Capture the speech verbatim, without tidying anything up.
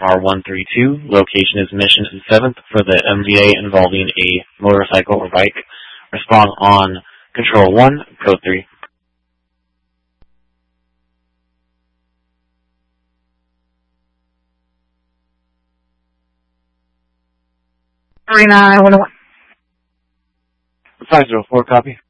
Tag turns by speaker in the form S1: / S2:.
S1: R one three two. Location is Mission seventh for the M V A involving a motorcycle or bike. Respond on Control one, Code three.
S2: three nine one one.
S1: five zero four, copy.